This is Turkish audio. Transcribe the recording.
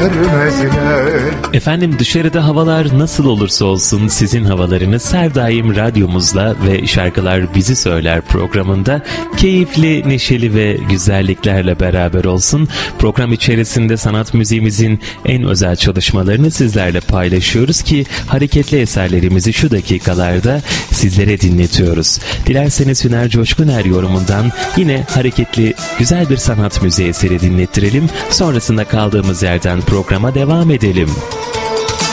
vermezler. Efendim, dışarıda havalar nasıl olursa olsun sizin havalarınız her daim radyomuzla ve Şarkılar Bizi Söyler programında keyifli, neşeli ve güzelliklerle beraber olsun. Program içerisinde sanat müziğimizin en özel çalışmalarını sizlerle paylaşıyoruz ki hareketli eserlerimizi şu dakikalarda sizlere dinletiyoruz. Dilerseniz Hüner Coşkuner yorumundan yine hareketli, güzel bir sanat müziği eseri dinlettirelim. Sonrasında kaldığımız yerden programa devam edelim.